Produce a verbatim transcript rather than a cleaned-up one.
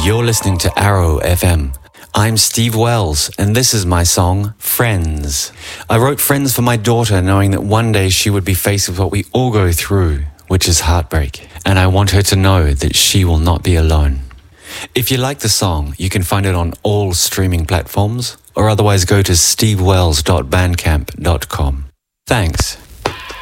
You're listening to Arrow F M. I'm Steve Wells, and this is my song, Friends. I wrote Friends for my daughter, knowing that one day she would be faced with what we all go through, which is heartbreak. And I want her to know that she will not be alone. If you like the song, you can find it on all streaming platforms, or otherwise go to steve wells dot bandcamp dot com. Thanks.